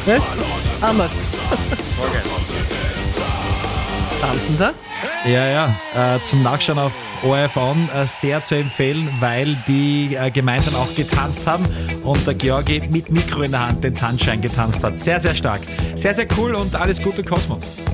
Was? Anders. Tanzen sie? Ja. Zum Nachschauen auf ORF On sehr zu empfehlen, weil die gemeinsam auch getanzt haben und der Georgi mit Mikro in der Hand den Tanzschein getanzt hat. Sehr, sehr stark. Sehr, sehr cool und alles Gute, Cosmo.